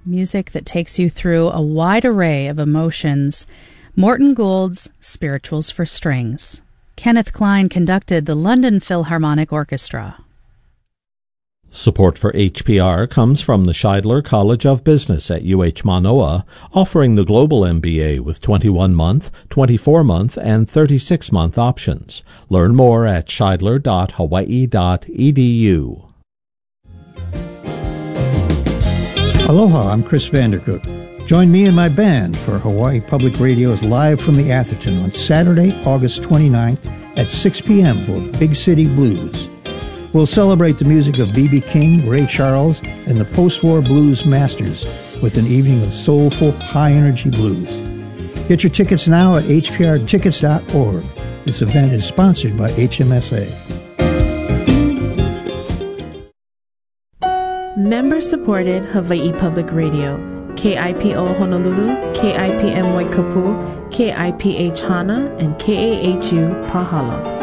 music that takes you through a wide array of emotions. Morton Gould's Spirituals for Strings. Kenneth Klein conducted the London Philharmonic Orchestra. Support for HPR comes from the Scheidler College of Business at UH Manoa, offering the Global MBA with 21-month, 24-month, and 36-month options. Learn more at scheidler.hawaii.edu. Aloha, I'm Chris Vandercook. Join me and my band for Hawaii Public Radio's Live from the Atherton on Saturday, August 29th at 6 p.m. for Big City Blues. We'll celebrate the music of B.B. King, Ray Charles, and the post-war blues masters with an evening of soulful, high-energy blues. Get your tickets now at hprtickets.org. This event is sponsored by HMSA. Member-supported Hawaii Public Radio. KIPO Honolulu, KIPM Waikapu, KIPH Hana, and KAHU Pahala.